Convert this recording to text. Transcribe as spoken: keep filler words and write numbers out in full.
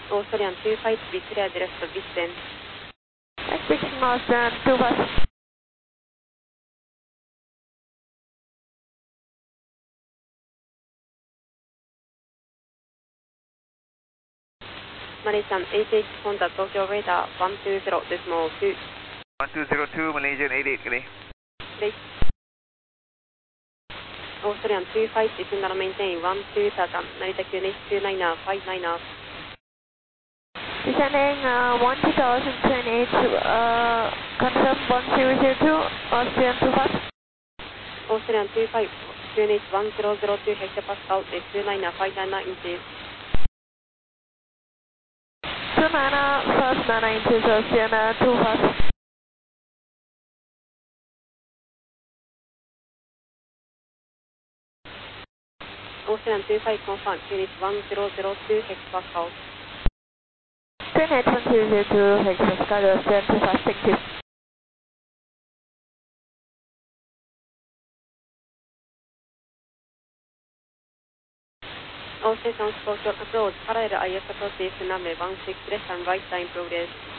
Australian two five, be clear the rest of Brisbane. six Australian two five. Malaysian eight eight, contact Tokyo radar one two zero decimal two. one two zero two, Malaysian eight eight, good day. Great. Australian two five, descend and maintain one two thousand, Narita Q N H two niner five niner. Descending uh, one two thousand twenty-eight, uh, confirm one zero zero two, Australian two five. Australian two five, Q N H one zero zero two hectopascal, two niner five niner inches. two niner, first niner inches, Australian two five. Australian two five, confirm, Q N H one zero zero two hectopascal. Q N H one zero zero two hectopascal, Australian two five, thank you. All stations, Tokyo approach, parallel I S approach, runway one six, left and right line progress.